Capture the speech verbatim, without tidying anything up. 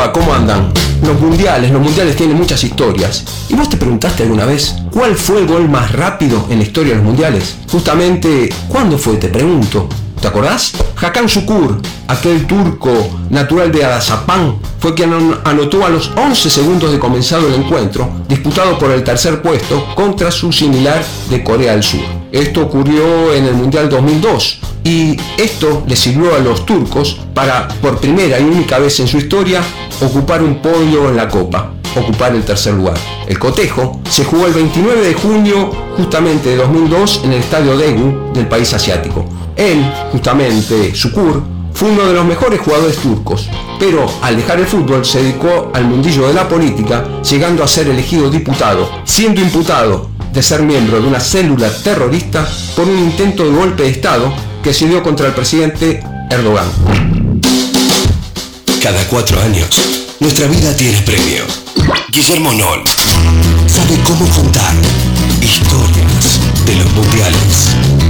Seba, ¿cómo andan? Los mundiales, los mundiales tienen muchas historias. ¿Y vos te preguntaste alguna vez cuál fue el gol más rápido en la historia de los mundiales? Justamente, ¿cuándo fue? Te pregunto. ¿Te acordás? Hakan Şükür, aquel turco natural de Adazapán, fue quien anotó a los once segundos de comenzado el encuentro, disputado por el tercer puesto contra su similar de Corea del Sur. Esto ocurrió en el Mundial dos mil dos y esto le sirvió a los turcos para, por primera y única vez en su historia, ocupar un podio en la Copa, ocupar el tercer lugar. El cotejo se jugó el veintinueve de junio justamente de dos mil dos en el estadio Daegu del país asiático. Él, justamente, Şükür, fue uno de los mejores jugadores turcos, pero al dejar el fútbol se dedicó al mundillo de la política, llegando a ser elegido diputado, siendo imputado de ser miembro de una célula terrorista por un intento de golpe de Estado que se dio contra el presidente Erdogan. Cada cuatro años, nuestra vida tiene premio. Guillermo Noll sabe cómo contar historias de los mundiales.